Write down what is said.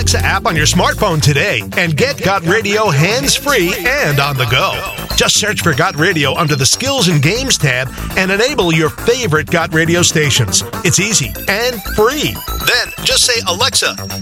Alexa app on your smartphone today and get Got Radio hands-free and on the go. Just search for Got Radio under the Skills and Games tab and enable your favorite Got Radio stations. It's easy and free. Then just say, Alexa,